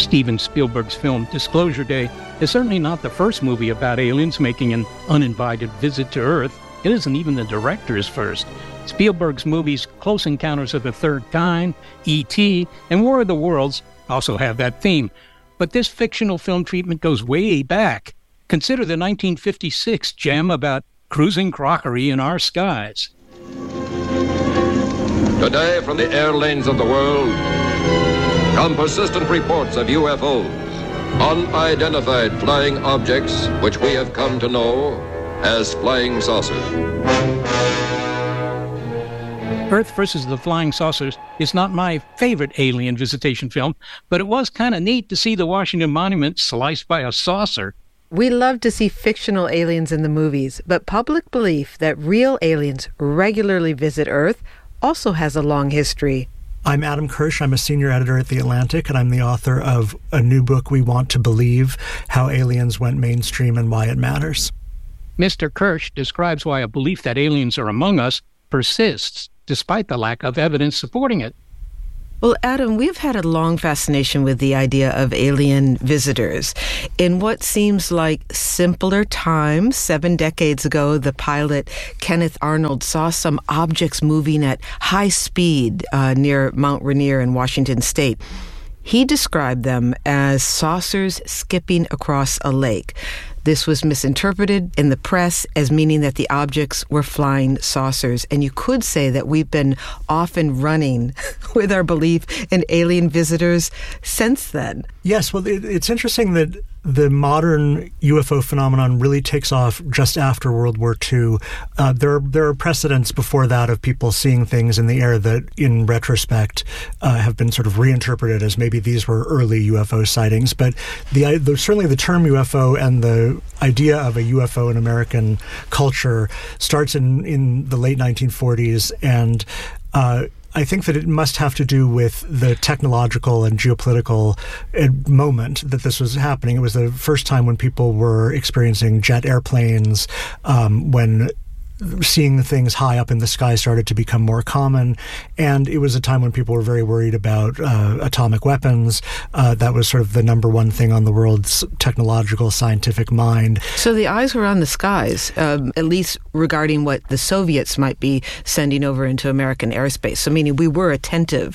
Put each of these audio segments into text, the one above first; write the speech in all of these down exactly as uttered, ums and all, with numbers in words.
Steven Spielberg's film Disclosure Day is certainly not the first movie about aliens making an uninvited visit to Earth. It isn't even the director's first. Spielberg's movies Close Encounters of the Third Kind, E T, and War of the Worlds also have that theme. But this fictional film treatment goes way back. Consider the nineteen fifty-six gem about cruising crockery in our skies. Today, from the air lanes of the world, come persistent reports of U F Os, unidentified flying objects which we have come to know as flying saucers. Earth versus the Flying Saucers is not my favorite alien visitation film, but it was kind of neat to see the Washington Monument sliced by a saucer. We love to see fictional aliens in the movies, but public belief that real aliens regularly visit Earth also has a long history. I'm Adam Kirsch. I'm a senior editor at The Atlantic, and I'm the author of a new book, We Want to Believe, How Aliens Went Mainstream and Why It Matters. Mister Kirsch describes why a belief that aliens are among us persists, despite the lack of evidence supporting it. Well, Adam, we've had a long fascination with the idea of alien visitors. In what seems like simpler times, seven decades ago, the pilot Kenneth Arnold saw some objects moving at high speed uh, near Mount Rainier in Washington state. He described them as saucers skipping across a lake. This was misinterpreted in the press as meaning that the objects were flying saucers. And you could say that we've been off and running with our belief in alien visitors since then. Yes, well, it, it's interesting that the modern U F O phenomenon really takes off just after World War Two. Uh, there, there are precedents before that of people seeing things in the air that, in retrospect, uh, have been sort of reinterpreted as maybe these were early U F O sightings. But the, the certainly the term U F O and the idea of a U F O in American culture starts in, in the late nineteen forties, and uh, I think that it must have to do with the technological and geopolitical moment that this was happening. It was the first time when people were experiencing jet airplanes, um, when seeing things high up in the sky started to become more common. And it was a time when people were very worried about uh, atomic weapons. Uh, that was sort of the number one thing on the world's technological, scientific mind. So the eyes were on the skies, um, at least regarding what the Soviets might be sending over into American airspace. So meaning we were attentive.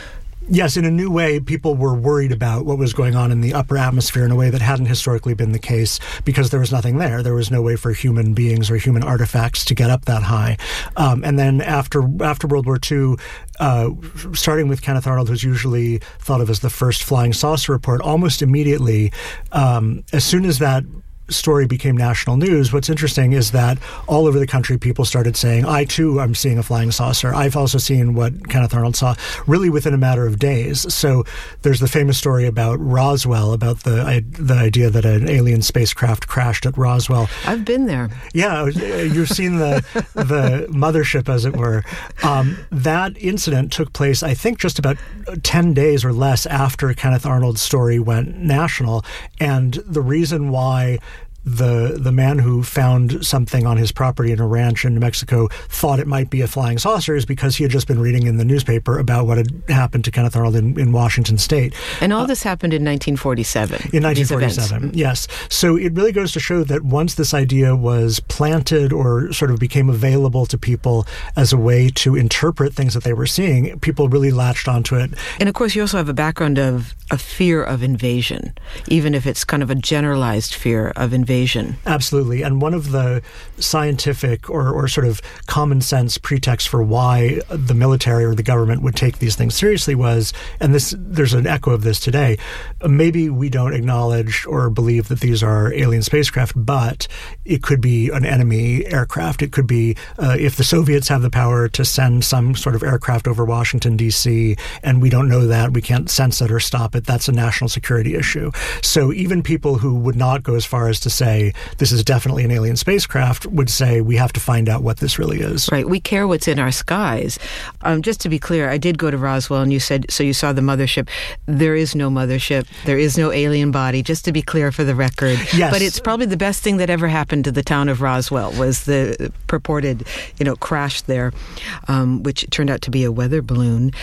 Yes, in a new way, people were worried about what was going on in the upper atmosphere in a way that hadn't historically been the case because there was nothing there. There was no way for human beings or human artifacts to get up that high. Um, and then after after World War Two, uh, starting with Kenneth Arnold, who's usually thought of as the first flying saucer report, almost immediately, um, as soon as that story became national news, what's interesting is that all over the country people started saying, I too am seeing a flying saucer. I've also seen what Kenneth Arnold saw, really within a matter of days. So there's the famous story about Roswell, about the I, the idea that an alien spacecraft crashed at Roswell. I've been there. Yeah, you've seen the the mothership, as it were. Um, that incident took place, I think, just about ten days or less after Kenneth Arnold's story went national. And the reason why the the man who found something on his property in a ranch in New Mexico thought it might be a flying saucer is because he had just been reading in the newspaper about what had happened to Kenneth Arnold in, in Washington state. And all uh, this happened in nineteen forty-seven. In nineteen forty-seven, yes. So it really goes to show that once this idea was planted or sort of became available to people as a way to interpret things that they were seeing, people really latched onto it. And of course, you also have a background of a fear of invasion, even if it's kind of a generalized fear of invasion. Absolutely. And one of the scientific or, or sort of common sense pretexts for why the military or the government would take these things seriously was, and this there's an echo of this today, maybe we don't acknowledge or believe that these are alien spacecraft, but it could be an enemy aircraft. It could be uh, if the Soviets have the power to send some sort of aircraft over Washington, D C, and we don't know that, we can't sense it or stop it, that's a national security issue. So even people who would not go as far as to say this is definitely an alien spacecraft would say we have to find out what this really is. Right. We care what's in our skies. Um, just to be clear, I did go to Roswell, and you said, so you saw the mothership. There is no mothership. There is no alien body, just to be clear for the record. Yes. But it's probably the best thing that ever happened to the town of Roswell was the purported, you know, crash there, um, which turned out to be a weather balloon.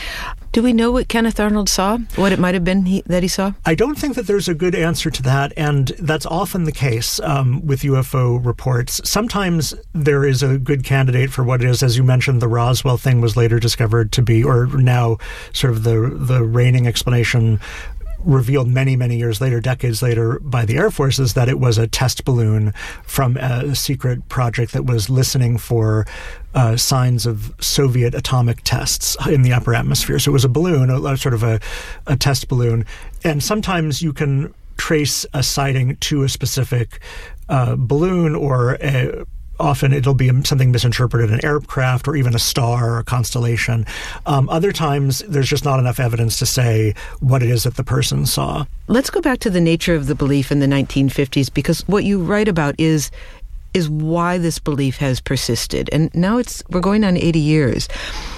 Do we know what Kenneth Arnold saw? What it might have been he, that he saw? I don't think that there's a good answer to that, and that's often the case um, with U F O reports. Sometimes there is a good candidate for what it is. As you mentioned, the Roswell thing was later discovered to be, or now sort of the the reigning explanation revealed many, many years later, decades later, by the Air Force, is that it was a test balloon from a secret project that was listening for uh, signs of Soviet atomic tests in the upper atmosphere. So it was a balloon, a, a sort of a, a test balloon. And sometimes you can trace a sighting to a specific uh, balloon, or a often it'll be something misinterpreted, an aircraft or even a star or a constellation. Um, other times, there's just not enough evidence to say what it is that the person saw. Let's go back to the nature of the belief in the nineteen fifties, because what you write about is is why this belief has persisted. And now it's we're going on eighty years.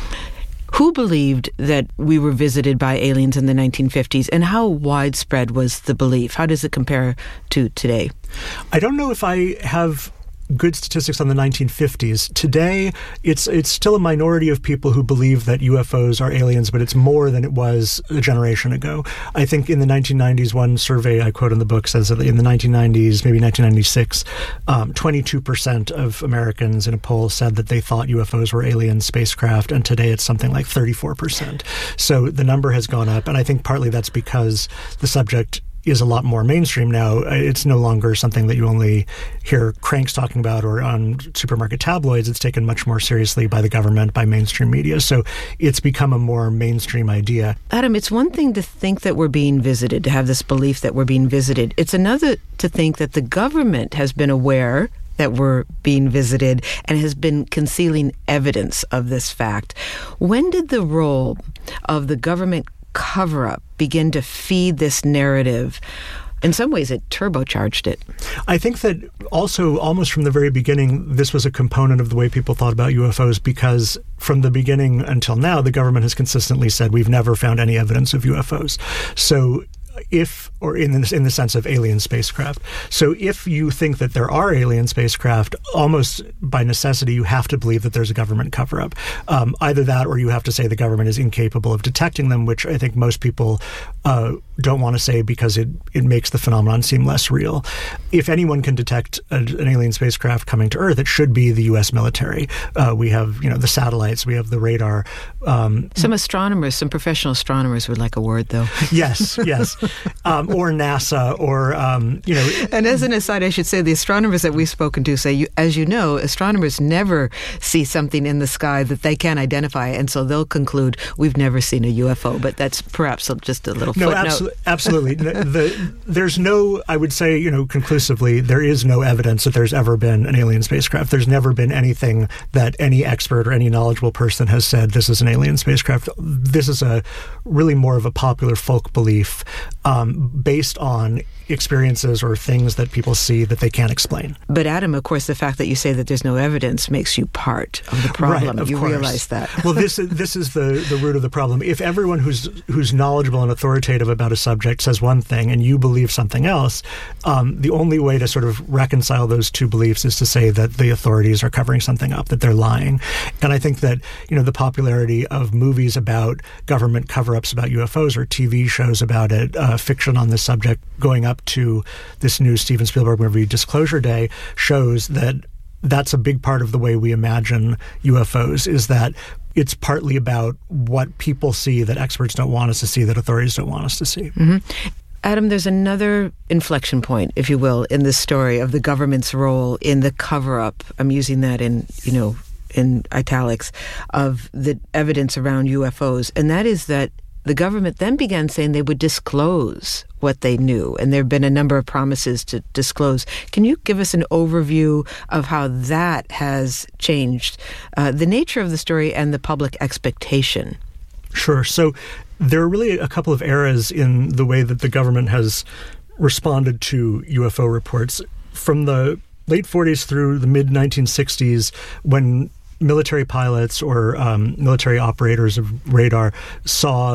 Who believed that we were visited by aliens in the nineteen fifties, and how widespread was the belief? How does it compare to today? I don't know if I have good statistics on the nineteen fifties. Today, it's it's still a minority of people who believe that U F Os are aliens, but it's more than it was a generation ago. I think in the nineteen nineties, one survey I quote in the book says that in the nineteen nineties, maybe nineteen ninety-six, um, twenty-two percent of Americans in a poll said that they thought U F Os were alien spacecraft, and today it's something like thirty-four percent. So the number has gone up, and I think partly that's because the subject is a lot more mainstream now. It's no longer something that you only hear cranks talking about or on supermarket tabloids. It's taken much more seriously by the government, by mainstream media. So it's become a more mainstream idea. Adam, it's one thing to think that we're being visited, to have this belief that we're being visited. It's another to think that the government has been aware that we're being visited and has been concealing evidence of this fact. When did the role of the government cover-up begin to feed this narrative? In some ways, it turbocharged it. I think that also, almost from the very beginning, this was a component of the way people thought about U F Os, because from the beginning until now, the government has consistently said, we've never found any evidence of U F Os. So if, or in the, in the sense of alien spacecraft. So if you think that there are alien spacecraft, almost by necessity, you have to believe that there's a government cover-up. Um, either that, or you have to say the government is incapable of detecting them, which I think most people uh, don't want to say because it, it makes the phenomenon seem less real. If anyone can detect a, an alien spacecraft coming to Earth, it should be the U S military. Uh, we have, you know, the satellites, we have the radar. Um, some astronomers, some professional astronomers would like a word, though. Yes, yes. Um, or NASA, or, um, you know. And as an aside, I should say the astronomers that we've spoken to say, you, as you know, astronomers never see something in the sky that they can't identify, and so they'll conclude, we've never seen a U F O, but that's perhaps just a little no, footnote. Absolutely. absolutely. the, the, there's no, I would say, you know, conclusively, there is no evidence that there's ever been an alien spacecraft. There's never been anything that any expert or any knowledgeable person has said, this is an alien spacecraft. This is a really more of a popular folk belief um, based on experiences or things that people see that they can't explain. But Adam, of course, the fact that you say that there's no evidence makes you part of the problem. Right, of you course. realize that. Well, this is, this is the, the root of the problem. If everyone who's who's knowledgeable and authoritative about a subject says one thing and you believe something else, um, the only way to sort of reconcile those two beliefs is to say that the authorities are covering something up, that they're lying. And I think that, you know, the popularity of movies about government cover-ups about U F Os or T V shows about it, uh, fiction on this subject going up to this new Steven Spielberg movie, Disclosure Day, shows that that's a big part of the way we imagine U F Os, is that it's partly about what people see that experts don't want us to see, that authorities don't want us to see. Mm-hmm. Adam, there's another inflection point, if you will, in this story of the government's role in the cover-up. I'm using that in, you know, in italics, of the evidence around U F Os, and that is that the government then began saying they would disclose what they knew, and there have been a number of promises to disclose. Can you give us an overview of how that has changed uh, the nature of the story and the public expectation? Sure. So there are really a couple of eras in the way that the government has responded to U F O reports. From the late forties through the mid nineteen sixties, when military pilots or um, military operators of radar saw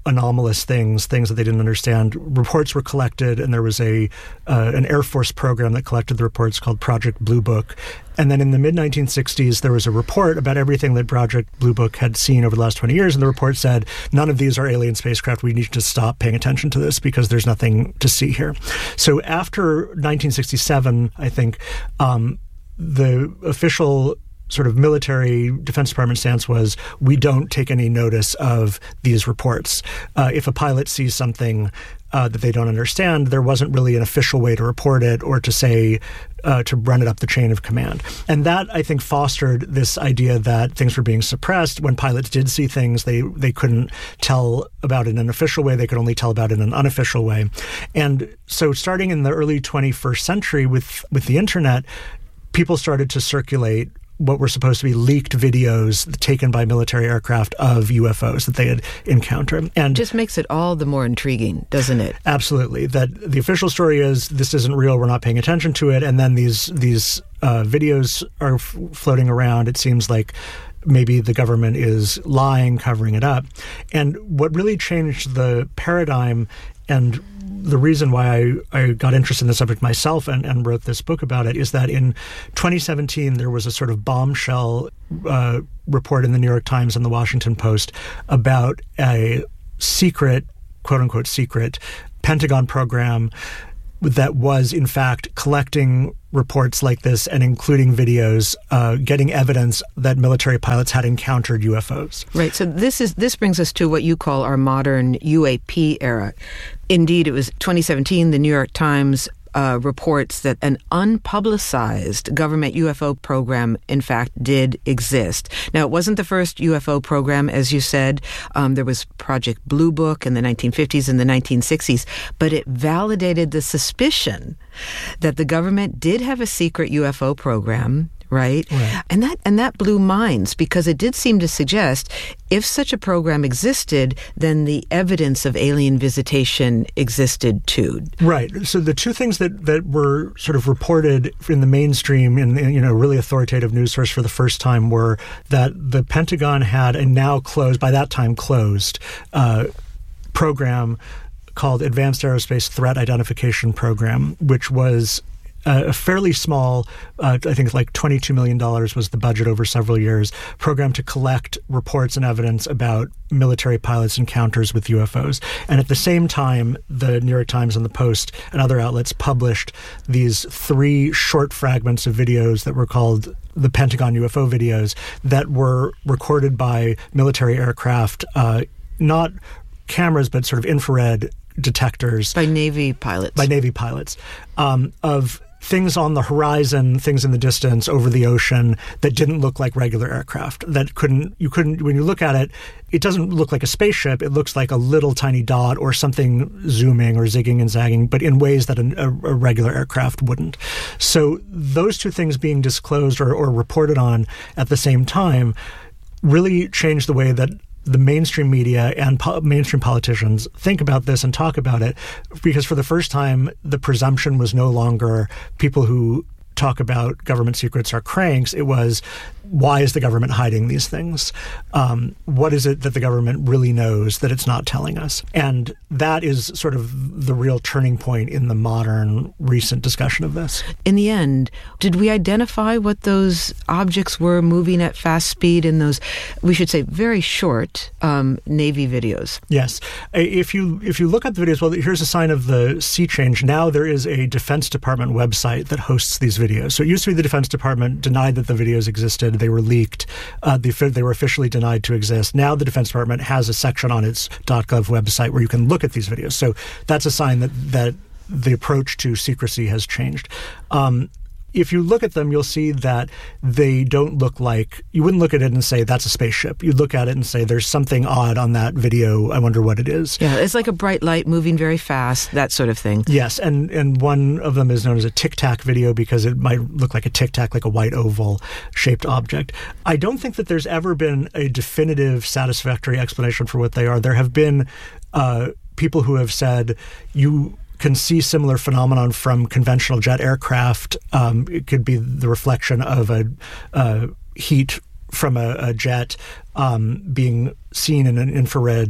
anomalous things, things that they didn't understand. Reports were collected, and there was a uh, an Air Force program that collected the reports called Project Blue Book. And then in the mid nineteen sixties, there was a report about everything that Project Blue Book had seen over the last twenty years, and the report said, none of these are alien spacecraft. We need to stop paying attention to this because there's nothing to see here. So after nineteen sixty-seven, I think, um, the official sort of military Defense Department stance was, we don't take any notice of these reports. Uh, if a pilot sees something uh, that they don't understand, there wasn't really an official way to report it or to say, uh, to run it up the chain of command. And that, I think, fostered this idea that things were being suppressed. When pilots did see things, they, they couldn't tell about it in an official way. They could only tell about it in an unofficial way. And so starting in the early twenty-first century with, with the internet, people started to circulate what were supposed to be leaked videos taken by military aircraft of U F Os that they had encountered. And just makes it all the more intriguing, doesn't it? Absolutely. That the official story is, this isn't real, we're not paying attention to it, and then these these uh, videos are f- floating around. It seems like maybe the government is lying, covering it up. And what really changed the paradigm, and the reason why I, I got interested in the subject myself and, and wrote this book about it, is that in twenty seventeen, there was a sort of bombshell uh, report in the New York Times and the Washington Post about a secret, quote-unquote secret, Pentagon program that was, in fact, collecting reports like this and including videos, uh, getting evidence that military pilots had encountered U F Os. Right. So this is this brings us to what you call our modern U A P era. Indeed, it was twenty seventeen, the New York Times Uh, reports that an unpublicized government U F O program, in fact, did exist. Now, it wasn't the first U F O program, as you said. Um, there was Project Blue Book in the nineteen fifties and the nineteen sixties, but it validated the suspicion that the government did have a secret U F O program. Right? Right. And that and that blew minds, because it did seem to suggest if such a program existed, then the evidence of alien visitation existed too. Right. So the two things that, that were sort of reported in the mainstream, in, in you know really authoritative news source for the first time, were that the Pentagon had a now closed, by that time closed, uh, program called Advanced Aerospace Threat Identification Program, which was Uh, a fairly small, uh, I think like twenty-two million dollars was the budget over several years, program to collect reports and evidence about military pilots' encounters with U F Os. And at the same time, the New York Times and the Post and other outlets published these three short fragments of videos that were called the Pentagon U F O videos, that were recorded by military aircraft, uh, not cameras, but sort of infrared detectors. By Navy pilots. By Navy pilots. Um, of things on the horizon, things in the distance, over the ocean, that didn't look like regular aircraft. That couldn't, you couldn't, when you look at it, it doesn't look like a spaceship. It looks like a little tiny dot or something zooming or zigging and zagging, but in ways that a, a regular aircraft wouldn't. So those two things being disclosed or, or reported on at the same time really changed the way that the mainstream media and po- mainstream politicians think about this and talk about it, because for the first time, the presumption was no longer people who talk about government secrets are cranks. It was, why is the government hiding these things? Um, what is it that the government really knows that it's not telling us? And that is sort of the real turning point in the modern, recent discussion of this. In the end, did we identify what those objects were moving at fast speed in those, we should say, very short um, Navy videos? Yes. If you if you look at the videos, well, here's a sign of the sea change. Now there is a Defense Department website that hosts these videos. So it used to be the Defense Department denied that the videos existed. They were leaked. Uh, they, they were officially denied to exist. Now the Defense Department has a section on its .gov website where you can look at these videos. So that's a sign that, that the approach to secrecy has changed. Um, if you look at them, you'll see that they don't look like, you wouldn't look at it and say, that's a spaceship. You'd look at it and say, there's something odd on that video. I wonder what it is. Yeah, it's like a bright light moving very fast, that sort of thing. Yes, and, and one of them is known as a Tic Tac video because it might look like a Tic Tac, like a white oval-shaped object. I don't think that there's ever been a definitive, satisfactory explanation for what they are. There have been uh, people who have said, you can see similar phenomenon from conventional jet aircraft. Um, it could be the reflection of a uh, heat from a, a jet um, being seen in an infrared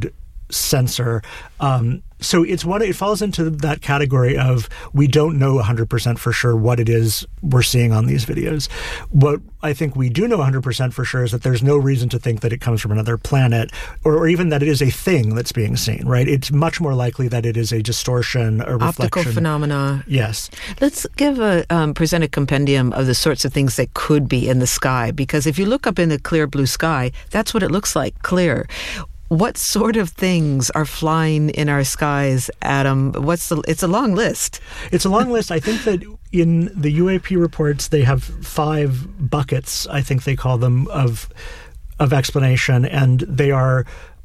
censor. Um, so it's one. It falls into that category of we don't know one hundred percent for sure what it is we're seeing on these videos. What I think we do know one hundred percent for sure is that there's no reason to think that it comes from another planet, or, or even that it is a thing that's being seen, right? It's much more likely that it is a distortion, a reflection. Optical phenomena. Yes. Let's give a um, present a compendium of the sorts of things that could be in the sky, because if you look up in the clear blue sky, that's what it looks like, clear. What sort of things are flying in our skies, Adam? What's the? It's a long list. It's a long list. I think that in the U A P reports, they have five buckets, I think they call them, of of explanation, and they are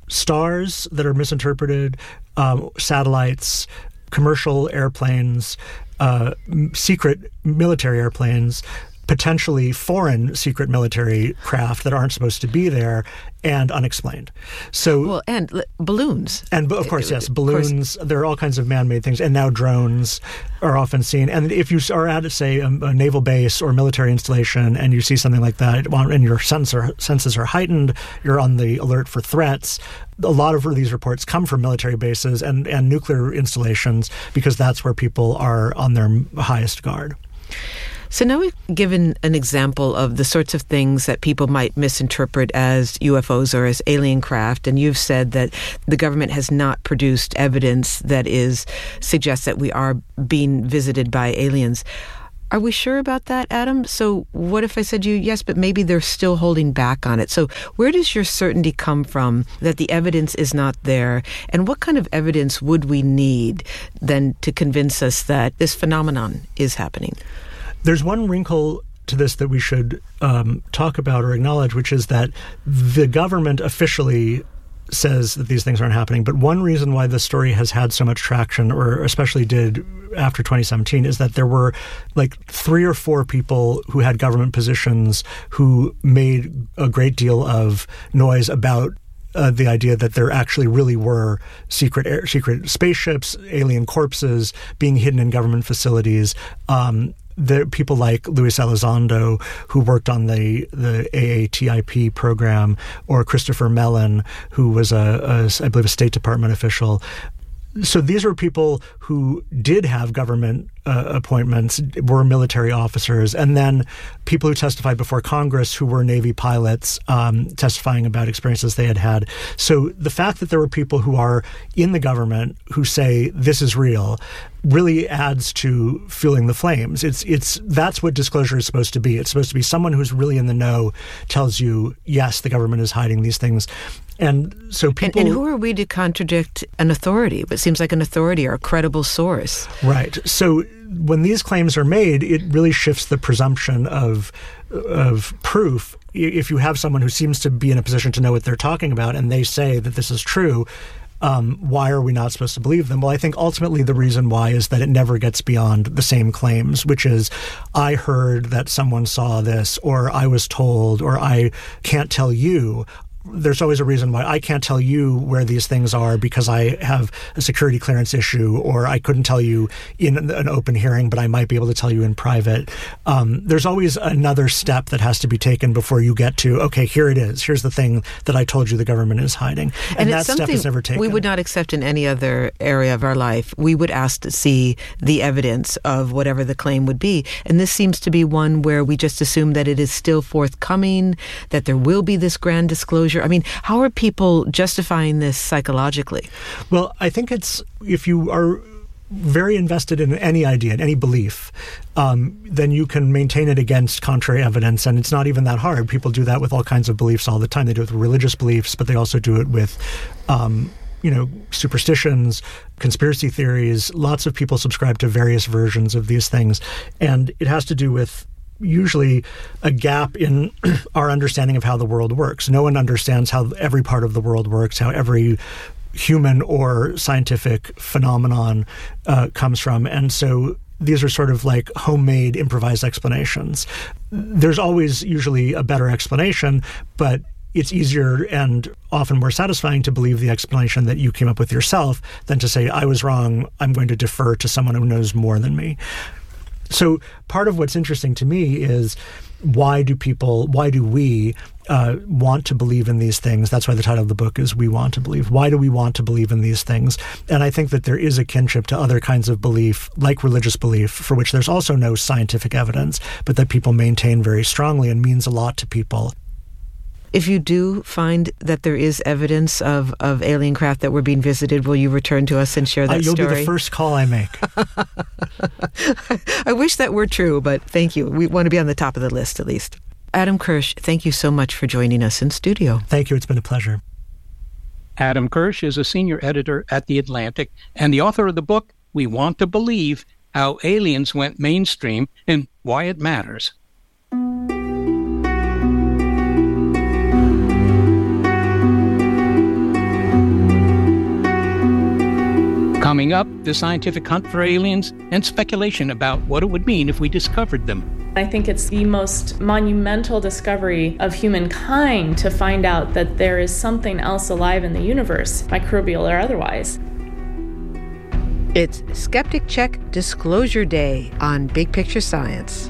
stars that are misinterpreted, um, satellites, commercial airplanes, uh, secret military airplanes, potentially foreign secret military craft that aren't supposed to be there, and unexplained. So, well, and l- balloons. And of course, yes, balloons. Course. There are all kinds of man-made things, and now drones are often seen. And if you are at, say, a, a naval base or military installation, and you see something like that, and your sensor, senses are heightened, you're on the alert for threats. A lot of these reports come from military bases and, and nuclear installations, because that's where people are on their highest guard. So now we've given an example of the sorts of things that people might misinterpret as U F Os or as alien craft, and you've said that the government has not produced evidence that is suggests that we are being visited by aliens. Are we sure about that, Adam? So what if I said to you, yes, but maybe they're still holding back on it? So where does your certainty come from that the evidence is not there? And what kind of evidence would we need then to convince us that this phenomenon is happening? There's one wrinkle to this that we should um, talk about or acknowledge, which is that the government officially says that these things aren't happening. But one reason why this story has had so much traction, or especially did after twenty seventeen, is that there were like three or four people who had government positions who made a great deal of noise about Uh, the idea that there actually really were secret air, secret spaceships, alien corpses being hidden in government facilities. Um, the people like Luis Elizondo, who worked on the the A A T I P program, or Christopher Mellon, who was a, a I believe a State Department official. So these were people who did have government uh, appointments, were military officers, and then people who testified before Congress who were Navy pilots, um, testifying about experiences they had had. So the fact that there were people who are in the government who say this is real really adds to fueling the flames. It's it's that's what disclosure is supposed to be. It's supposed to be someone who's really in the know tells you, yes, the government is hiding these things. And so people... And, and who are we to contradict an authority? It seems like an authority or a credible source. Right. So when these claims are made, it really shifts the presumption of of proof. If you have someone who seems to be in a position to know what they're talking about and they say that this is true, um, why are we not supposed to believe them? Well, I think ultimately the reason why is that it never gets beyond the same claims, which is, I heard that someone saw this, or I was told, or I can't tell you. There's always a reason why I can't tell you where these things are because I have a security clearance issue, or I couldn't tell you in an open hearing, but I might be able to tell you in private. Um, there's always another step that has to be taken before you get to, okay, here it is. Here's the thing that I told you the government is hiding. And, and that it's step is never taken. We would not accept in any other area of our life. We would ask to see the evidence of whatever the claim would be. And this seems to be one where we just assume that it is still forthcoming, that there will be this grand disclosure. I mean, how are people justifying this psychologically? Well, I think it's, if you are very invested in any idea, in any belief, um, then you can maintain it against contrary evidence, and it's not even that hard. People do that with all kinds of beliefs all the time. They do it with religious beliefs, but they also do it with um, you know, superstitions, conspiracy theories. Lots of people subscribe to various versions of these things, and it has to do with usually a gap in our understanding of how the world works. No one understands how every part of the world works, how every human or scientific phenomenon uh, comes from. And so these are sort of like homemade, improvised explanations. There's always usually a better explanation, but it's easier and often more satisfying to believe the explanation that you came up with yourself than to say, I was wrong, I'm going to defer to someone who knows more than me. So part of what's interesting to me is, why do people, why do we uh, want to believe in these things. That's why the title of the book is We Want to Believe. Why do we want to believe in these things? And I think that there is a kinship to other kinds of belief, like religious belief, for which there's also no scientific evidence, but that people maintain very strongly and means a lot to people. If you do find that there is evidence of, of alien craft that were being visited, will you return to us and share that uh, you'll story? You'll be the first call I make. I wish that were true, but thank you. We want to be on the top of the list, at least. Adam Kirsch, thank you so much for joining us in studio. Thank you. It's been a pleasure. Adam Kirsch is a senior editor at The Atlantic and the author of the book, We Want to Believe, How Aliens Went Mainstream and Why It Matters. Coming up, the scientific hunt for aliens and speculation about what it would mean if we discovered them. I think it's the most monumental discovery of humankind to find out that there is something else alive in the universe, microbial or otherwise. It's Skeptic Check Disclosure Day on Big Picture Science.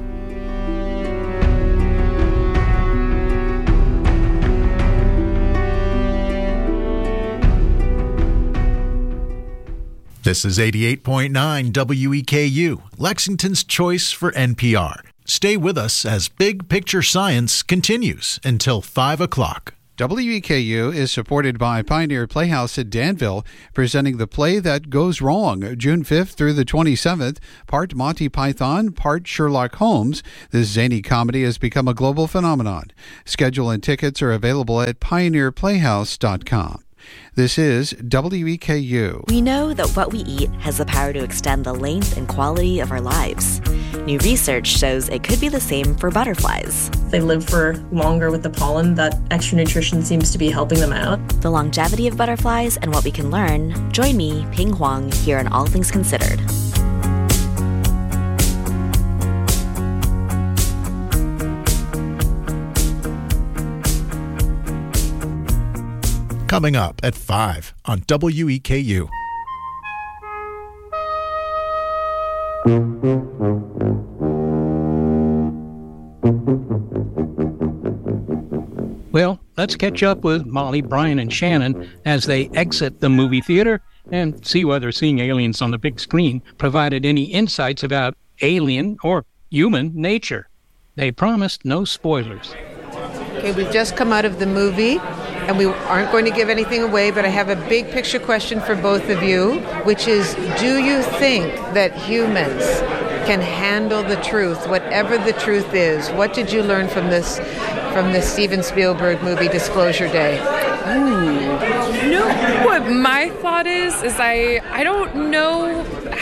This is eighty-eight point nine W E K U, Lexington's choice for N P R. Stay with us as Big Picture Science continues until five o'clock. W E K U is supported by Pioneer Playhouse at Danville, presenting the play That Goes Wrong, June fifth through the twenty-seventh, part Monty Python, part Sherlock Holmes. This zany comedy has become a global phenomenon. Schedule and tickets are available at pioneer playhouse dot com. This is W E K U. We know that what we eat has the power to extend the length and quality of our lives. New research shows it could be the same for butterflies. They live for longer with the pollen. That extra nutrition seems to be helping them out. The longevity of butterflies and what we can learn. Join me, Ping Huang, here on All Things Considered. Coming up at five on W E K U. Well, let's catch up with Molly, Brian, and Shannon as they exit the movie theater and see whether seeing aliens on the big screen provided any insights about alien or human nature. They promised no spoilers. Okay, we've just come out of the movie, and we aren't going to give anything away, but I have a big picture question for both of you, which is, do you think that humans can handle the truth, whatever the truth is? What did you learn from this from this Steven Spielberg movie, Disclosure Day? Ooh. You know what my thought is, is I, I don't know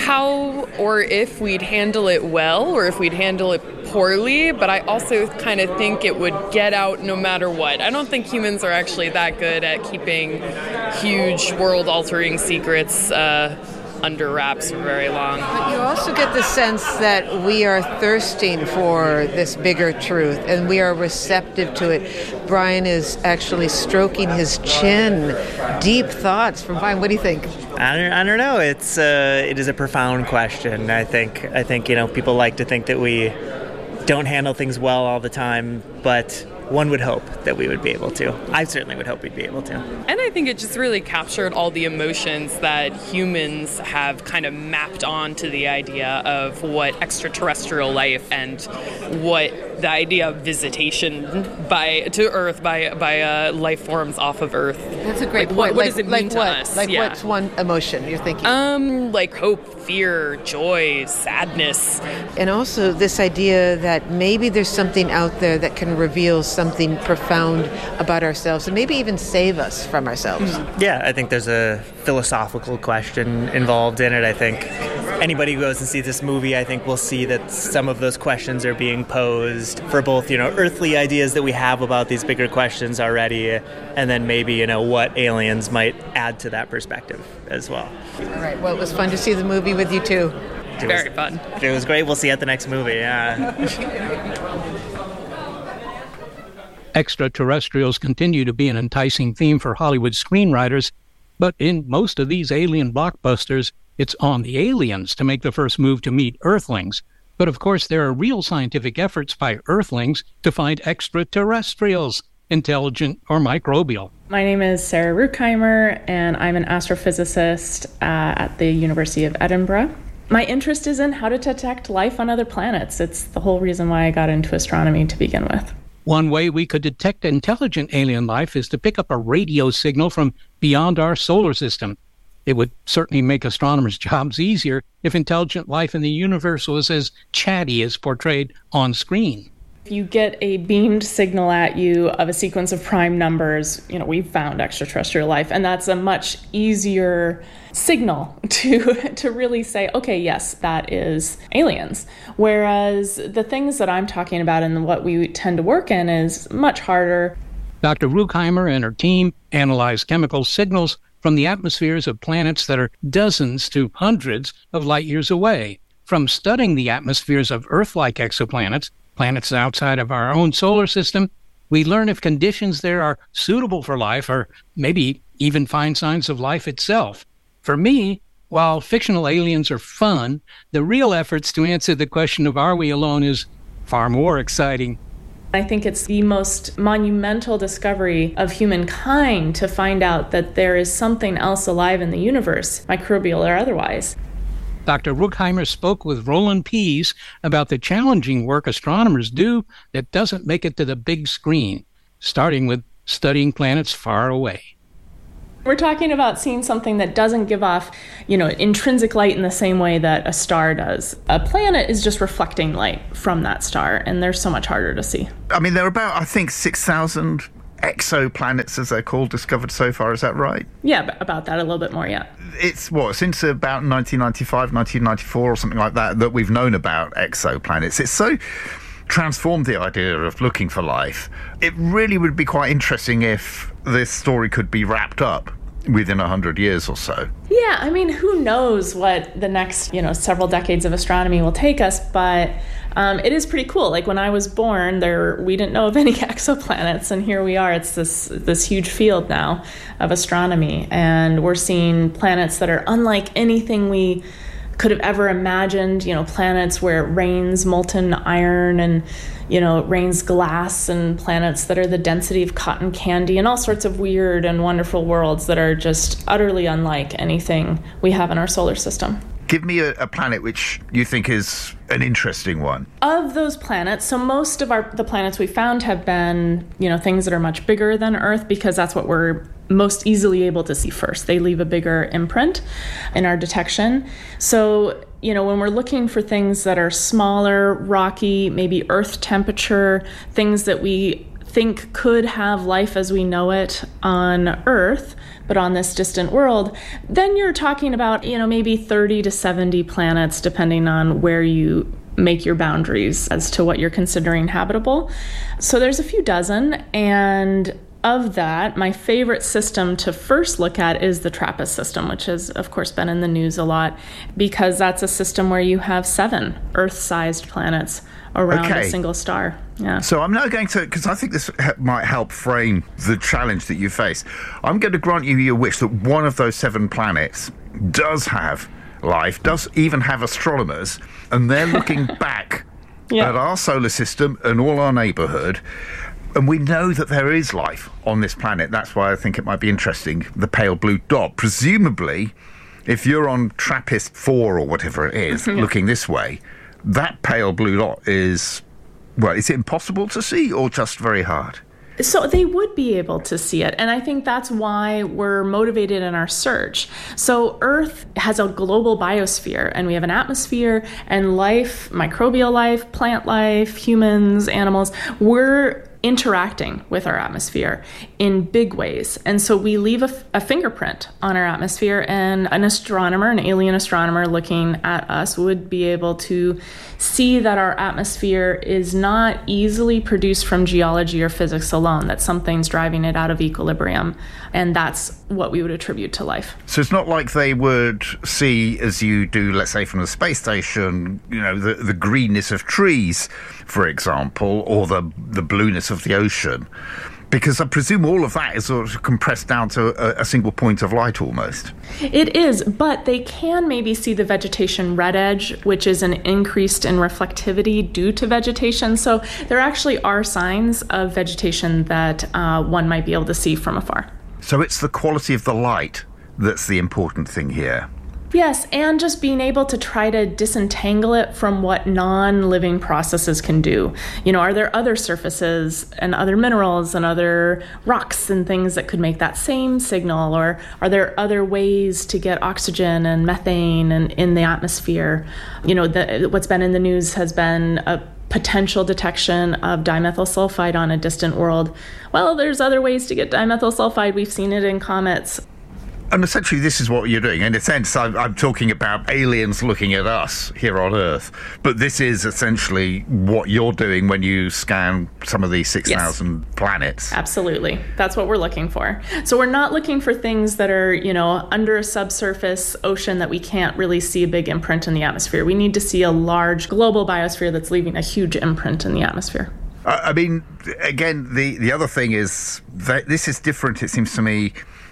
how or if we'd handle it well or if we'd handle it poorly, but I also kind of think it would get out no matter what. I don't think humans are actually that good at keeping huge world-altering secrets uh, under wraps for very long. But you also get the sense that we are thirsting for this bigger truth, and we are receptive to it. Brian is actually stroking his chin. Deep thoughts from Brian. What do you think? I don't, I don't know. It's uh, it is a profound question. I think I think you know people like to think that we don't handle things well all the time, but one would hope that we would be able to. I certainly would hope we'd be able to. And I think it just really captured all the emotions that humans have kind of mapped onto the idea of what extraterrestrial life and what the idea of visitation by to Earth by by uh, life forms off of Earth. That's a great like, point. What, what like, does it like mean to what? us? Like yeah. what's one emotion you're thinking? Um, like hope, fear, joy, sadness. And also this idea that maybe there's something out there that can reveal something profound about ourselves and maybe even save us from ourselves. Yeah, I think there's a philosophical question involved in it. I think anybody who goes and sees this movie, I think will see that some of those questions are being posed for both, you know, earthly ideas that we have about these bigger questions already, and then maybe, you know, what aliens might add to that perspective as well. All right. Well, it was fun to see the movie with you too. It Very was, fun. It was great. We'll see you at the next movie. Yeah. Extraterrestrials continue to be an enticing theme for Hollywood screenwriters, but in most of these alien blockbusters, it's on the aliens to make the first move to meet Earthlings. But of course, there are real scientific efforts by Earthlings to find extraterrestrials. intelligent, or microbial. My name is Sarah Ruckheimer, and I'm an astrophysicist uh, at the University of Edinburgh. My interest is in how to detect life on other planets. It's the whole reason why I got into astronomy to begin with. One way we could detect intelligent alien life is to pick up a radio signal from beyond our solar system. It would certainly make astronomers' jobs easier if intelligent life in the universe was as chatty as portrayed on screen. If you get a beamed signal at you of a sequence of prime numbers, you know, we've found extraterrestrial life, and that's a much easier signal to to really say, okay, yes, that is aliens. Whereas the things that I'm talking about and what we tend to work in is much harder. Doctor Ruckheimer and her team analyze chemical signals from the atmospheres of planets that are dozens to hundreds of light years away. From studying the atmospheres of Earth-like exoplanets, planets outside of our own solar system, we learn if conditions there are suitable for life or maybe even find signs of life itself. For me, while fictional aliens are fun, the real efforts to answer the question of are we alone is far more exciting. I think it's the most monumental discovery of humankind to find out that there is something else alive in the universe, microbial or otherwise. Doctor Ruckheimer spoke with Roland Pease about the challenging work astronomers do that doesn't make it to the big screen, starting with studying planets far away. We're talking about seeing something that doesn't give off, you know, intrinsic light in the same way that a star does. A planet is just reflecting light from that star, and they're so much harder to see. I mean, there are about, I think, six thousand exoplanets, as they're called, discovered so far. Is that right? Yeah, about that, a little bit more, yeah. It's, what, since about nineteen ninety-five, nineteen ninety-four or something like that, that we've known about exoplanets. It's so transformed the idea of looking for life. It really would be quite interesting if this story could be wrapped up within a hundred years or so. Yeah, I mean, who knows what the next, you know, several decades of astronomy will take us, but um, it is pretty cool. Like when I was born, there we didn't know of any exoplanets, and here we are. It's this this huge field now of astronomy, and we're seeing planets that are unlike anything we could have ever imagined, you know, planets where it rains molten iron and, you know, it rains glass, and planets that are the density of cotton candy, and all sorts of weird and wonderful worlds that are just utterly unlike anything we have in our solar system. Give me a, a planet which you think is an interesting one. Of those planets, so most of our the planets we found have been, you know, things that are much bigger than Earth, because that's what we're most easily able to see first. They leave a bigger imprint in our detection. So, you know, when we're looking for things that are smaller, rocky, maybe Earth temperature, things that we think could have life as we know it on Earth, but on this distant world, then you're talking about, you know, maybe thirty to seventy planets, depending on where you make your boundaries as to what you're considering habitable. So there's a few dozen, and of that, my favorite system to first look at is the TRAPPIST system, which has, of course, been in the news a lot, because that's a system where you have seven Earth-sized planets around okay. a single star. Yeah. So I'm now going to, because I think this might help frame the challenge that you face, I'm going to grant you your wish that one of those seven planets does have life, does even have astronomers, and they're looking back yeah. at our solar system and all our neighbourhood. And we know that there is life on this planet. That's why I think it might be interesting, the pale blue dot. Presumably, if you're on TRAPPIST four or whatever it is, yeah. looking this way, that pale blue dot is, well, is it impossible to see or just very hard? So they would be able to see it, and I think that's why we're motivated in our search. So Earth has a global biosphere, and we have an atmosphere, and life, microbial life, plant life, humans, animals, we're interacting with our atmosphere in big ways. And so we leave a, a fingerprint on our atmosphere, and an astronomer, an alien astronomer looking at us would be able to see that our atmosphere is not easily produced from geology or physics alone, that something's driving it out of equilibrium. And that's what we would attribute to life. So it's not like they would see, as you do, let's say, from the space station, you know, the, the greenness of trees, for example, or the, the blueness of the ocean. Because I presume all of that is sort of compressed down to a, a single point of light almost. It is, but they can maybe see the vegetation red edge, which is an increased in reflectivity due to vegetation. So there actually are signs of vegetation that uh, one might be able to see from afar. So it's the quality of the light that's the important thing here. Yes, and just being able to try to disentangle it from what non-living processes can do. You know, are there other surfaces and other minerals and other rocks and things that could make that same signal? Or are there other ways to get oxygen and methane and in the atmosphere? You know, the, what's been in the news has been a potential detection of dimethyl sulfide on a distant world. Well, there's other ways to get dimethyl sulfide. We've seen it in comets. And essentially this is what you're doing. In a sense, I'm, I'm talking about aliens looking at us here on Earth. But this is essentially what you're doing when you scan some of these six thousand yes. planets. Absolutely. That's what we're looking for. So we're not looking for things that are, you know, under a subsurface ocean that we can't really see a big imprint in the atmosphere. We need to see a large global biosphere that's leaving a huge imprint in the atmosphere. Uh, I mean, again, the, the other thing is that this is different, it seems to me,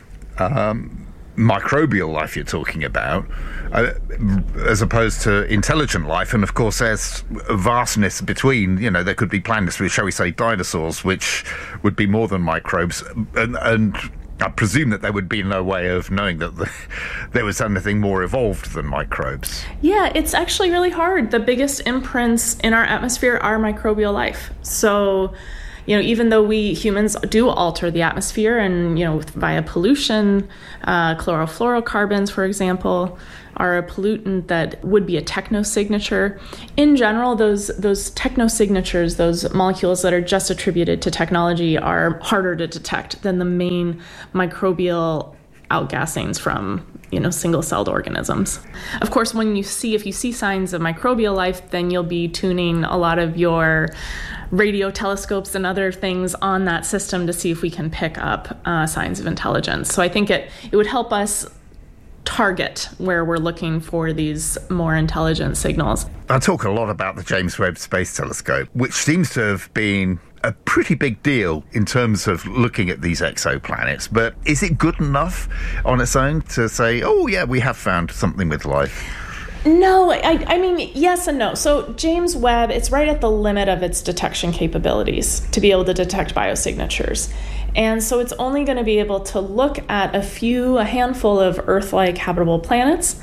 um, microbial life you're talking about, uh, as opposed to intelligent life. And of course there's a vastness between, you know, there could be planets with, shall we say, dinosaurs, which would be more than microbes, and, and I presume that there would be no way of knowing that the, there was anything more evolved than microbes. Yeah, it's actually really hard. The biggest imprints in our atmosphere are microbial life. So you know, even though we humans do alter the atmosphere and, you know, via pollution, uh, chlorofluorocarbons, for example, are a pollutant that would be a technosignature. In general, those those technosignatures, those molecules that are just attributed to technology, are harder to detect than the main microbial outgassings from, you know, single-celled organisms. Of course, when you see, if you see signs of microbial life, then you'll be tuning a lot of your radio telescopes and other things on that system to see if we can pick up uh, signs of intelligence. So I think it, it would help us target where we're looking for these more intelligent signals. I talk a lot about the James Webb Space Telescope, which seems to have been a pretty big deal in terms of looking at these exoplanets. But is it good enough on its own to say, oh yeah, we have found something with life? No, I, I mean, yes and no. So James Webb, it's right at the limit of its detection capabilities to be able to detect biosignatures. And so it's only going to be able to look at a few, a handful of Earth-like habitable planets.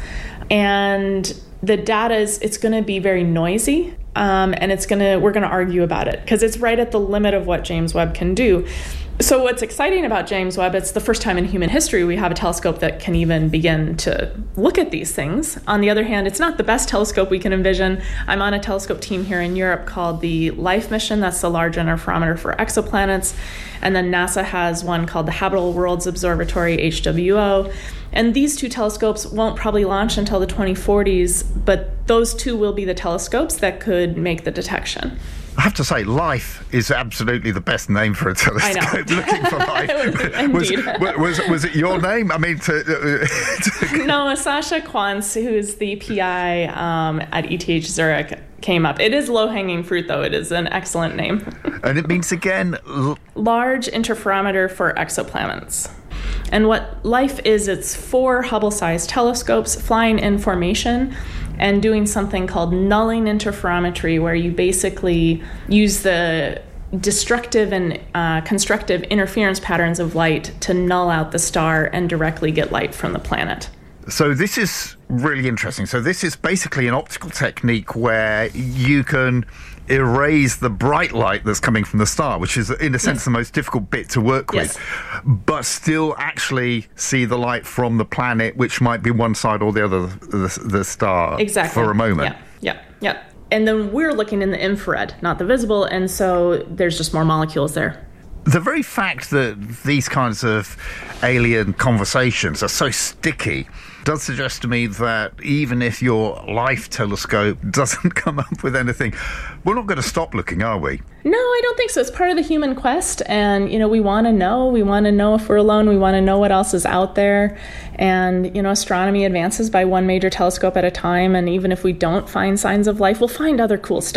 And the data is, it's going to be very noisy. Um, and it's going to, we're going to argue about it because it's right at the limit of what James Webb can do. So what's exciting about James Webb, it's the first time in human history we have a telescope that can even begin to look at these things. On the other hand, it's not the best telescope we can envision. I'm on a telescope team here in Europe called the LIFE mission. That's the Large Interferometer for Exoplanets. And then NASA has one called the Habitable Worlds Observatory, H W O. And these two telescopes won't probably launch until the twenty forties, but those two will be the telescopes that could make the detection. I have to say, LIFE is absolutely the best name for a telescope. Looking for life. was, was, was, was it your name? I mean, to, uh, to... No, Sasha Quantz, who is the P I um, at E T H Zurich, came up. It is low-hanging fruit, though. It is an excellent name. And it means, again... L- Large Interferometer for Exoplanets. And what LIFE is, it's four Hubble-sized telescopes flying in formation and doing something called nulling interferometry, where you basically use the destructive and uh, constructive interference patterns of light to null out the star and directly get light from the planet. So this is really interesting. So this is basically an optical technique where you can erase the bright light that's coming from the star, which is, in a sense, yes. the most difficult bit to work yes. with, but still actually see the light from the planet, which might be one side or the other of the, the star exactly. for a moment. Yeah, yeah, yeah. And then we're looking in the infrared, not the visible, and so there's just more molecules there. The very fact that these kinds of alien conversations are so sticky does suggest to me that even if your LIFE telescope doesn't come up with anything, we're not going to stop looking, are we? No, I don't think so. It's part of the human quest, and, you know, we want to know. We want to know if we're alone. We want to know what else is out there. And, you know, astronomy advances by one major telescope at a time, and even if we don't find signs of life, we'll find other cool stuff.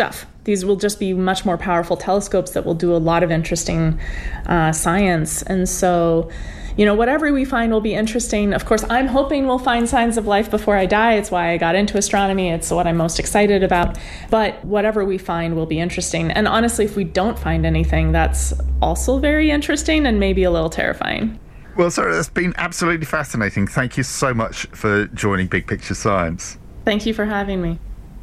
These will just be much more powerful telescopes that will do a lot of interesting uh, science. And so, you know, whatever we find will be interesting. Of course, I'm hoping we'll find signs of life before I die. It's why I got into astronomy. It's what I'm most excited about. But whatever we find will be interesting. And honestly, if we don't find anything, that's also very interesting and maybe a little terrifying. Well, Sarah, that's been absolutely fascinating. Thank you so much for joining Big Picture Science. Thank you for having me.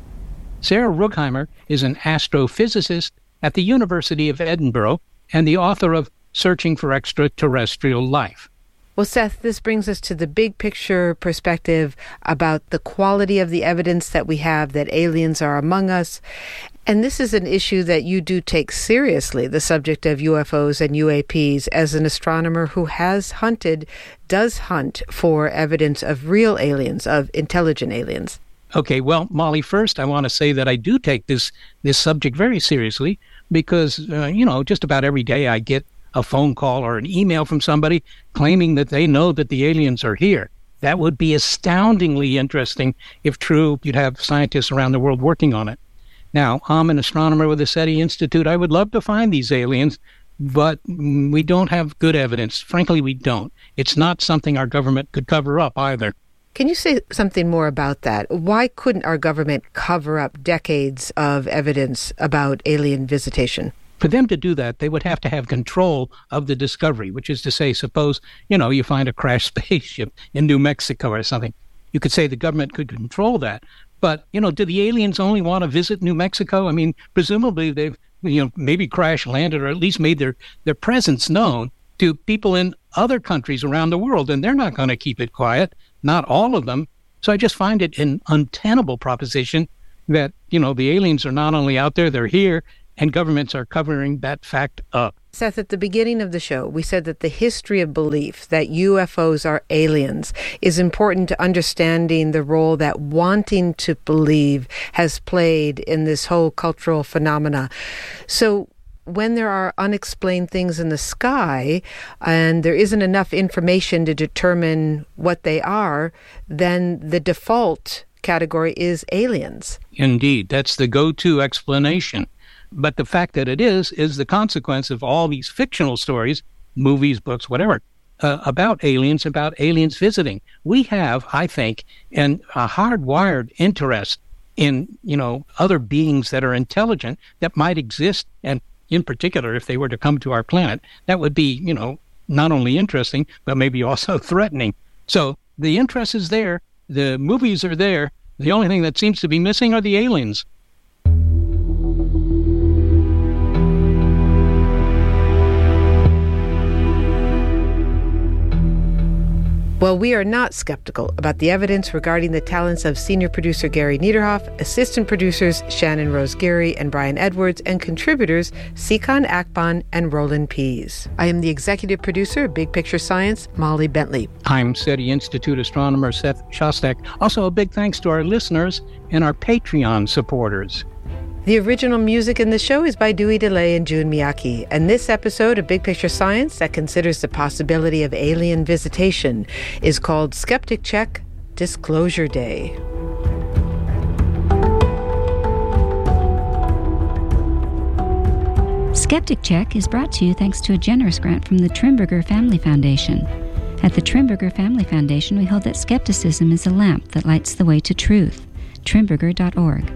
Sarah Rugheimer is an astrophysicist at the University of Edinburgh and the author of Searching for Extraterrestrial Life. Well, Seth, this brings us to the big picture perspective about the quality of the evidence that we have that aliens are among us. And this is an issue that you do take seriously, the subject of U F Os and U A Ps, as an astronomer who has hunted, does hunt for evidence of real aliens, of intelligent aliens. Okay, well, Molly, first I want to say that I do take this, this subject very seriously because, uh, you know, just about every day I get a phone call or an email from somebody claiming that they know that the aliens are here. That would be astoundingly interesting. If true, you'd have scientists around the world working on it. Now, I'm an astronomer with the SETI Institute. I would love to find these aliens, but we don't have good evidence. Frankly, we don't. It's not something our government could cover up either. Can you say something more about that? Why couldn't our government cover up decades of evidence about alien visitation? For them to do that, they would have to have control of the discovery, which is to say, suppose, you know, you find a crashed spaceship in New Mexico or something. You could say the government could control that. But, you know, do the aliens only want to visit New Mexico? I mean, presumably they've, you know, maybe crash landed or at least made their, their presence known to people in other countries around the world, and they're not going to keep it quiet, not all of them. So I just find it an untenable proposition that, you know, the aliens are not only out there, they're here, and governments are covering that fact up. Seth, at the beginning of the show, we said that the history of belief that U F Os are aliens is important to understanding the role that wanting to believe has played in this whole cultural phenomena. So when there are unexplained things in the sky and there isn't enough information to determine what they are, then the default category is aliens. Indeed, that's the go-to explanation. But the fact that it is, is the consequence of all these fictional stories, movies, books, whatever, uh, about aliens, about aliens visiting. We have, I think, an, a hardwired interest in, you know, other beings that are intelligent that might exist. And in particular, if they were to come to our planet, that would be, you know, not only interesting, but maybe also threatening. So the interest is there. The movies are there. The only thing that seems to be missing are the aliens. Well, we are not skeptical about the evidence regarding the talents of senior producer Gary Niederhoff, assistant producers Shannon Rose Geary and Brian Edwards, and contributors Sikan Akban and Roland Pease. I am the executive producer of Big Picture Science, Molly Bentley. I'm SETI Institute astronomer Seth Shostak. Also, a big thanks to our listeners and our Patreon supporters. The original music in the show is by Dewey DeLay and June Miyake, and this episode of Big Picture Science that considers the possibility of alien visitation is called Skeptic Check Disclosure Day. Skeptic Check is brought to you thanks to a generous grant from the Trimberger Family Foundation. At the Trimberger Family Foundation, we hold that skepticism is a lamp that lights the way to truth. Trimberger dot org.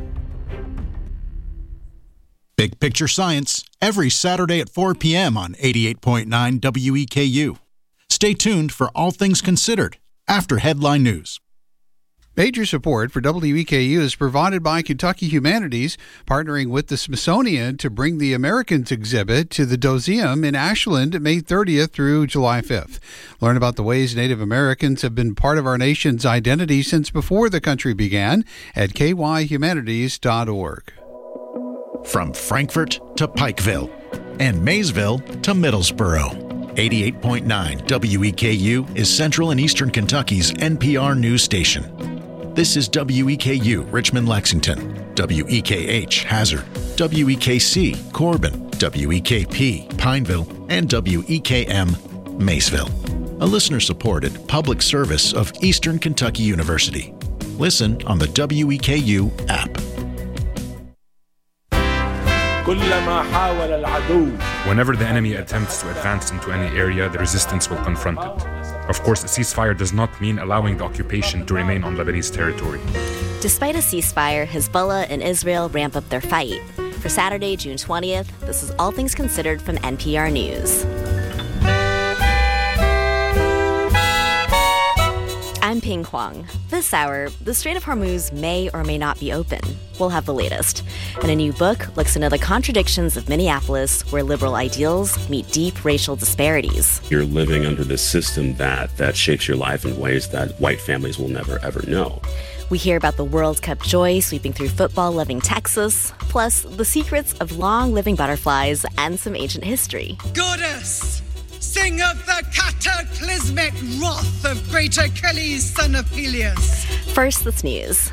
Big Picture Science, every Saturday at four p.m. on eighty-eight point nine W E K U. Stay tuned for All Things Considered after Headline News. Major support for W E K U is provided by Kentucky Humanities, partnering with the Smithsonian to bring the Americans exhibit to the Dozeum in Ashland May thirtieth through July fifth. Learn about the ways Native Americans have been part of our nation's identity since before the country began at k y humanities dot org. From Frankfort to Pikeville and Maysville to Middlesboro, eighty-eight point nine W E K U is Central and Eastern Kentucky's N P R news station. This is W E K U Richmond-Lexington, W E K H Hazard, W E K C Corbin, W E K P Pineville, and W E K M Maysville. A listener-supported public service of Eastern Kentucky University. Listen on the W E K U app. Whenever the enemy attempts to advance into any area, the resistance will confront it. Of course, a ceasefire does not mean allowing the occupation to remain on Lebanese territory. Despite a ceasefire, Hezbollah and Israel ramp up their fight. For Saturday, June twentieth, this is All Things Considered from N P R News. I'm Ping Huang. This hour, the Strait of Hormuz may or may not be open. We'll have the latest. And a new book looks into the contradictions of Minneapolis, where liberal ideals meet deep racial disparities. You're living under this system that, that shapes your life in ways that white families will never, ever know. We hear about the World Cup joy sweeping through football-loving Texas, plus the secrets of long-living butterflies and some ancient history. Goddess! Sing of the cataclysmic wrath of great Achilles, son of Peleus. First, this news.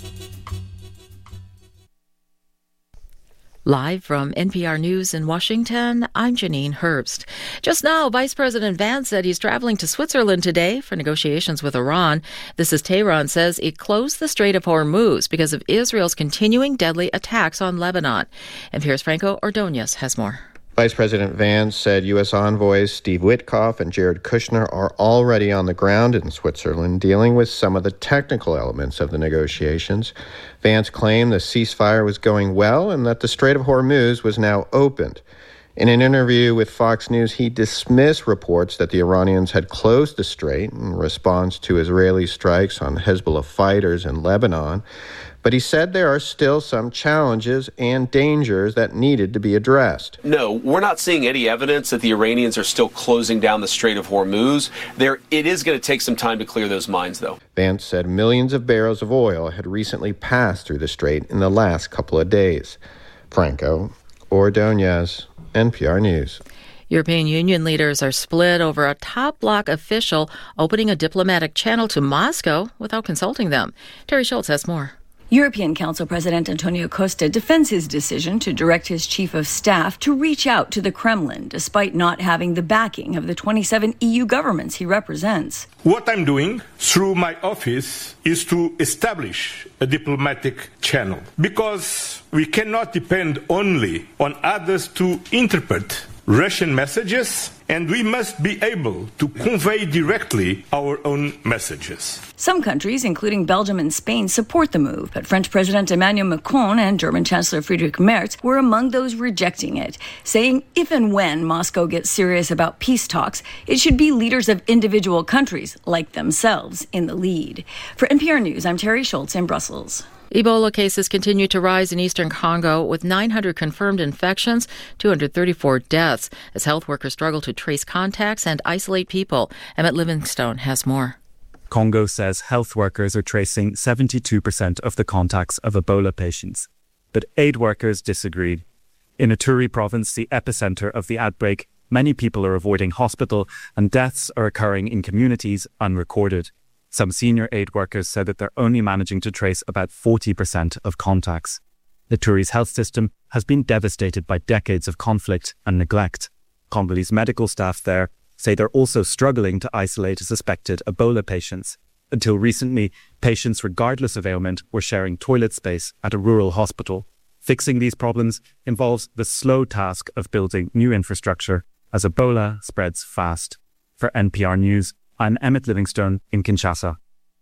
Live from N P R News in Washington, I'm Janine Herbst. Just now, Vice President Vance said he's traveling to Switzerland today for negotiations with Iran. This as Tehran says it closed the Strait of Hormuz because of Israel's continuing deadly attacks on Lebanon. N P R's Franco Ordonez has more. Vice President Vance said U S envoys Steve Witkoff and Jared Kushner are already on the ground in Switzerland dealing with some of the technical elements of the negotiations. Vance claimed the ceasefire was going well and that the Strait of Hormuz was now opened. In an interview with Fox News, he dismissed reports that the Iranians had closed the strait in response to Israeli strikes on Hezbollah fighters in Lebanon. But he said there are still some challenges and dangers that needed to be addressed. No, we're not seeing any evidence that the Iranians are still closing down the Strait of Hormuz. There, it is going to take some time to clear those mines, though. Vance said millions of barrels of oil had recently passed through the strait in the last couple of days. Franco Ordonez, N P R News. European Union leaders are split over a top bloc official opening a diplomatic channel to Moscow without consulting them. Terry Schultz has more. European Council President Antonio Costa defends his decision to direct his chief of staff to reach out to the Kremlin, despite not having the backing of the twenty-seven E U governments he represents. What I'm doing through my office is to establish a diplomatic channel, because we cannot depend only on others to interpret Russian messages, and we must be able to convey directly our own messages. Some countries, including Belgium and Spain, support the move, but French President Emmanuel Macron and German Chancellor Friedrich Merz were among those rejecting it, saying if and when Moscow gets serious about peace talks, it should be leaders of individual countries, like themselves, in the lead. For N P R News, I'm Terry Schultz in Brussels. Ebola cases continue to rise in eastern Congo, with nine hundred confirmed infections, two hundred thirty-four deaths, as health workers struggle to trace contacts and isolate people. Emmett Livingstone has more. Congo says health workers are tracing seventy-two percent of the contacts of Ebola patients. But aid workers disagreed. In Ituri province, the epicenter of the outbreak, many people are avoiding hospital and deaths are occurring in communities unrecorded. Some senior aid workers said that they're only managing to trace about forty percent of contacts. Ituri's health system has been devastated by decades of conflict and neglect. Congolese medical staff there say they're also struggling to isolate suspected Ebola patients. Until recently, patients regardless of ailment were sharing toilet space at a rural hospital. Fixing these problems involves the slow task of building new infrastructure as Ebola spreads fast. For N P R News, I'm Emmett Livingstone in Kinshasa.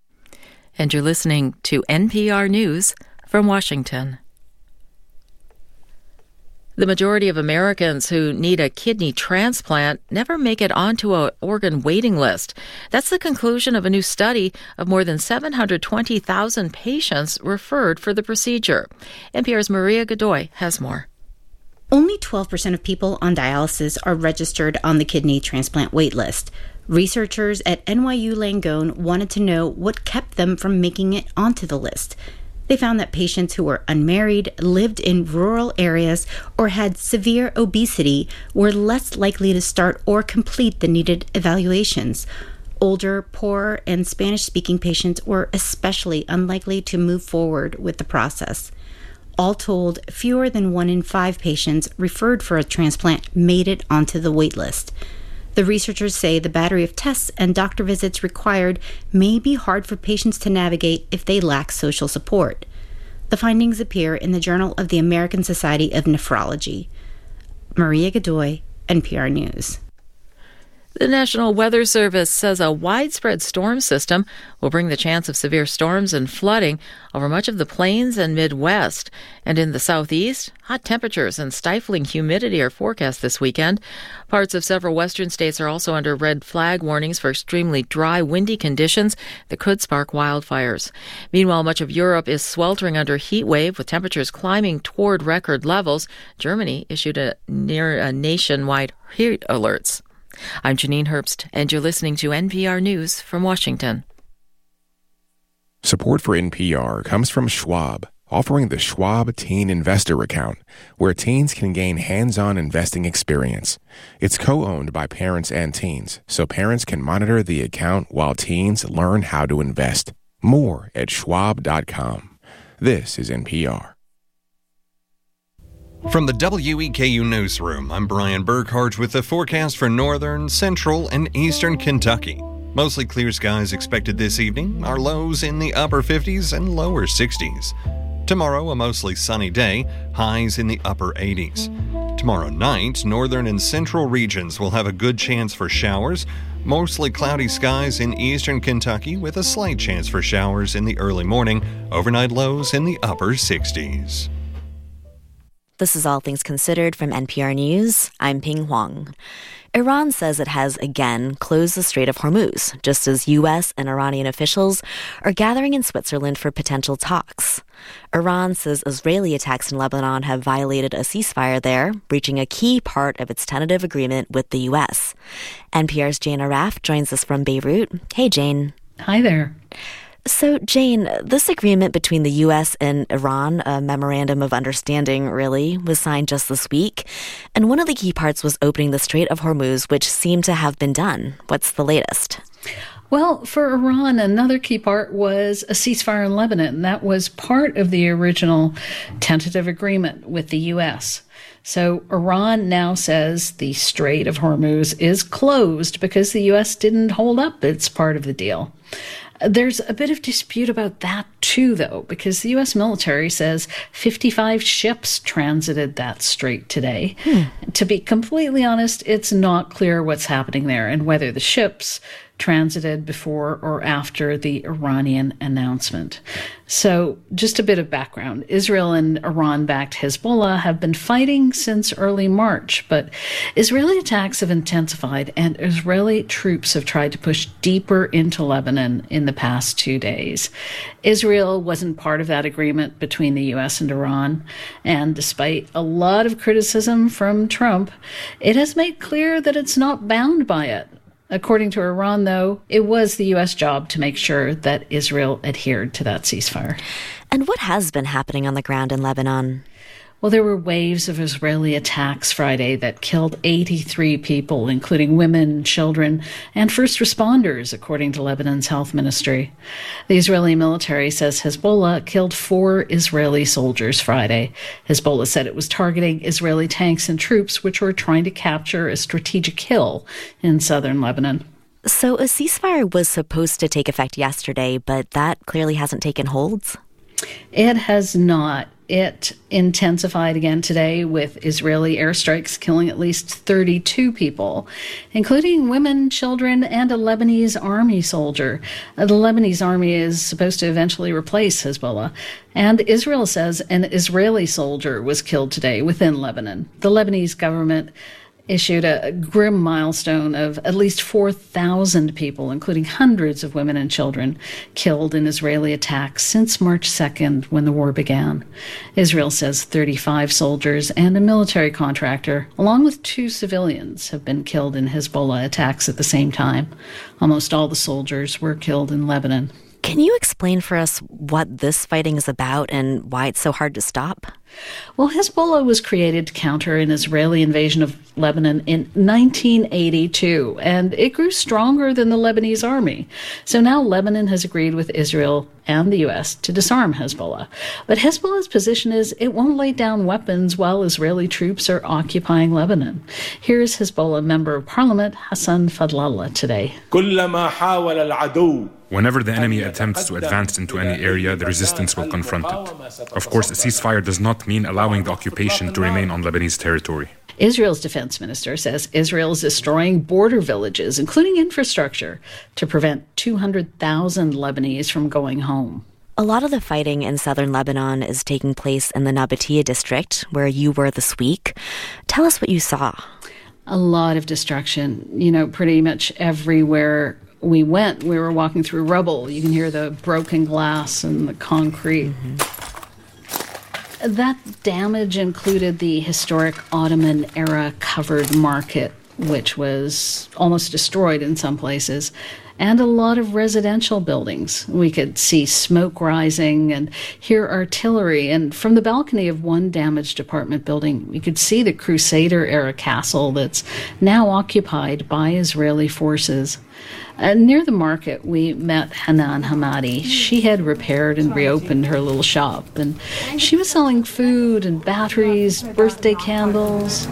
And you're listening to N P R News from Washington. The majority of Americans who need a kidney transplant never make it onto an organ waiting list. That's the conclusion of a new study of more than seven hundred twenty thousand patients referred for the procedure. N P R's Maria Godoy has more. Only twelve percent of people on dialysis are registered on the kidney transplant wait list. Researchers at N Y U Langone wanted to know what kept them from making it onto the list. They found that patients who were unmarried, lived in rural areas, or had severe obesity were less likely to start or complete the needed evaluations. Older, poorer, and Spanish-speaking patients were especially unlikely to move forward with the process. All told, fewer than one in five patients referred for a transplant made it onto the wait list. The researchers say the battery of tests and doctor visits required may be hard for patients to navigate if they lack social support. The The findings appear in the Journal of the American Society of Nephrology. Maria Godoy, N P R News. The National Weather Service says a widespread storm system will bring the chance of severe storms and flooding over much of the plains and Midwest. And in the southeast, hot temperatures and stifling humidity are forecast this weekend. Parts of several western states are also under red flag warnings for extremely dry, windy conditions that could spark wildfires. Meanwhile, much of Europe is sweltering under a heat wave with temperatures climbing toward record levels. Germany issued a near a nationwide heat alerts. I'm Janine Herbst, and you're listening to N P R News from Washington. Support for N P R comes from Schwab, offering the Schwab Teen Investor Account, where teens can gain hands-on investing experience. It's co-owned by parents and teens, so parents can monitor the account while teens learn how to invest. More at schwab dot com. This is N P R. From the W E K U Newsroom, I'm Brian Burkhart with the forecast for northern, central, and eastern Kentucky. Mostly clear skies expected this evening, our lows in the upper fifties and lower sixties. Tomorrow, a mostly sunny day, highs in the upper eighties. Tomorrow night, northern and central regions will have a good chance for showers, mostly cloudy skies in eastern Kentucky with a slight chance for showers in the early morning, overnight lows in the upper sixties. This is All Things Considered from N P R News. I'm Ping Huang. Iran says it has again closed the Strait of Hormuz, just as U S and Iranian officials are gathering in Switzerland for potential talks. Iran says Israeli attacks in Lebanon have violated a ceasefire there, breaching a key part of its tentative agreement with the U S. N P R's Jane Arraf joins us from Beirut. Hey, Jane. Hi there. So, Jane, this agreement between the U S and Iran, a memorandum of understanding, really, was signed just this week. And one of the key parts was opening the Strait of Hormuz, which seemed to have been done. What's the latest? Well, for Iran, another key part was a ceasefire in Lebanon. That was part of the original tentative agreement with the U S. So Iran now says the Strait of Hormuz is closed because the U S didn't hold up its part of the deal. There's a bit of dispute about that, too, though, because the U S military says fifty-five ships transited that strait today. Hmm. To be completely honest, it's not clear what's happening there and whether the ships transited before or after the Iranian announcement. So just a bit of background. Israel and Iran-backed Hezbollah have been fighting since early March, but Israeli attacks have intensified and Israeli troops have tried to push deeper into Lebanon in the past two days. Israel wasn't part of that agreement between the U S and Iran, and despite a lot of criticism from Trump, it has made clear that it's not bound by it. According to Iran, though, it was the U S job to make sure that Israel adhered to that ceasefire. And what has been happening on the ground in Lebanon? Well, there were waves of Israeli attacks Friday that killed eighty-three people, including women, children, and first responders, according to Lebanon's health ministry. The Israeli military says Hezbollah killed four Israeli soldiers Friday. Hezbollah said it was targeting Israeli tanks and troops, which were trying to capture a strategic hill in southern Lebanon. So a ceasefire was supposed to take effect yesterday, but that clearly hasn't taken hold? It has not. It intensified again today with Israeli airstrikes killing at least thirty-two people, including women, children, and a Lebanese army soldier. The Lebanese army is supposed to eventually replace Hezbollah. And Israel says an Israeli soldier was killed today within Lebanon. The Lebanese government issued a grim milestone of at least four thousand people, including hundreds of women and children, killed in Israeli attacks since March second, when the war began. Israel says thirty-five soldiers and a military contractor, along with two civilians, have been killed in Hezbollah attacks at the same time. Almost all the soldiers were killed in Lebanon. Can you explain for us what this fighting is about and why it's so hard to stop? Well, Hezbollah was created to counter an Israeli invasion of Lebanon in nineteen eighty-two, and it grew stronger than the Lebanese army. So now Lebanon has agreed with Israel and the U S to disarm Hezbollah. But Hezbollah's position is it won't lay down weapons while Israeli troops are occupying Lebanon. Here's Hezbollah Member of Parliament Hassan Fadlallah today. Whenever the enemy attempts to advance into any area, the resistance will confront it. Of course, a ceasefire does not mean allowing the occupation to remain on Lebanese territory. Israel's defense minister says Israel is destroying border villages, including infrastructure, to prevent two hundred thousand Lebanese from going home. A lot of the fighting in southern Lebanon is taking place in the Nabatea district, where you were this week. Tell us what you saw. A lot of destruction. You know, pretty much everywhere we went, we were walking through rubble. You can hear the broken glass and the concrete. Mm-hmm. That damage included the historic Ottoman-era covered market, which was almost destroyed in some places, and a lot of residential buildings. We could see smoke rising and hear artillery, and from the balcony of one damaged apartment building, we could see the Crusader-era castle that's now occupied by Israeli forces. Uh, near the market, we met Hanan Hamadi. She had repaired and reopened her little shop, and she was selling food and batteries, birthday candles.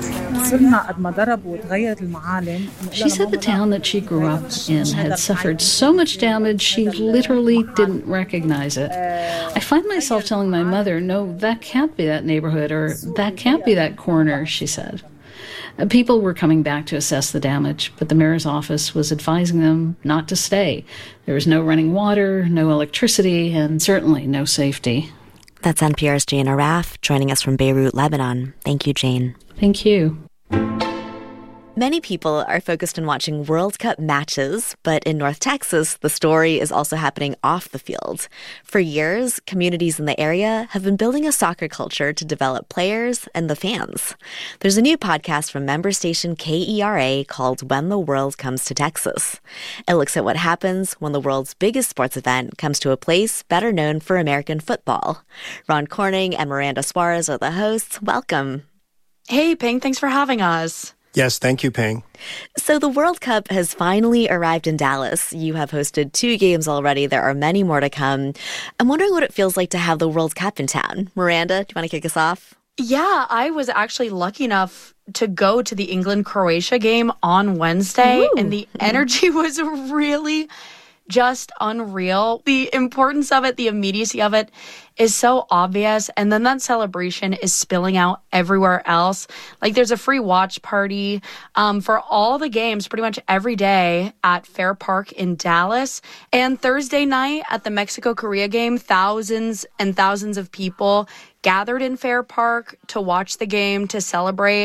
She said the town that she grew up in had suffered so much damage she literally didn't recognize it. I find myself telling my mother, no, that can't be that neighborhood, or that can't be that corner, she said. People were coming back to assess the damage, but the mayor's office was advising them not to stay. There was no running water, no electricity, and certainly no safety. That's N P R's Jane Arraf joining us from Beirut, Lebanon. Thank you, Jane. Thank you. Many people are focused on watching World Cup matches, but in North Texas, the story is also happening off the field. For years, communities in the area have been building a soccer culture to develop players and the fans. There's a new podcast from member station K E R A called When the World Comes to Texas. It looks at what happens when the world's biggest sports event comes to a place better known for American football. Ron Corning and Miranda Suarez are the hosts. Welcome. Hey, Ping, thanks for having us. Yes, thank you, Ping. So the World Cup has finally arrived in Dallas. You have hosted two games already. There are many more to come. I'm wondering what it feels like to have the World Cup in town. Miranda, do you want to kick us off? Yeah, I was actually lucky enough to go to the England-Croatia game on Wednesday, Ooh. and the energy was really just unreal. The importance of it, the immediacy of it is so obvious. And then that celebration is spilling out everywhere else. Like there's a free watch party um, for all the games pretty much every day at Fair Park in Dallas. And Thursday night at the Mexico-Korea game, thousands and thousands of people gathered in Fair Park to watch the game, to celebrate.